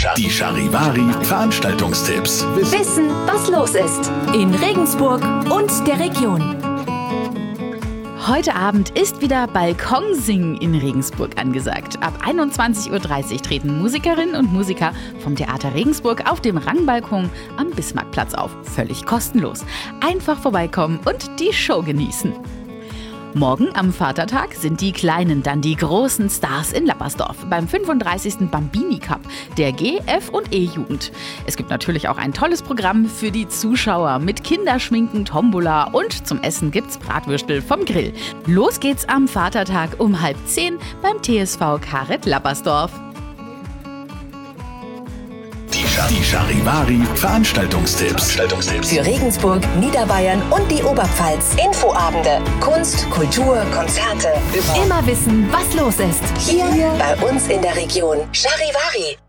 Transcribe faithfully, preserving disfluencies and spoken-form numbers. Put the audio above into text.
Die Charivari Veranstaltungstipps. Wissen, was los ist in Regensburg und der Region. Heute Abend ist wieder Balkonsingen in Regensburg angesagt. Ab einundzwanzig Uhr dreißig treten Musikerinnen und Musiker vom Theater Regensburg auf dem Rangbalkon am Bismarckplatz auf. Völlig kostenlos. Einfach vorbeikommen und die Show genießen. Morgen am Vatertag sind die Kleinen dann die großen Stars in Lappersdorf beim fünfunddreißigsten Bambini Cup der G-, F- und E-Jugend. Es gibt natürlich auch ein tolles Programm für die Zuschauer mit Kinderschminken, Tombola und zum Essen gibt's Bratwürstel vom Grill. Los geht's am Vatertag um halb zehn beim T S V Karet Lappersdorf. Die Charivari Veranstaltungstipps. Für Regensburg, Niederbayern und die Oberpfalz. Infoabende, Kunst, Kultur, Konzerte. Immer wissen, was los ist. Hier bei uns in der Region. Charivari.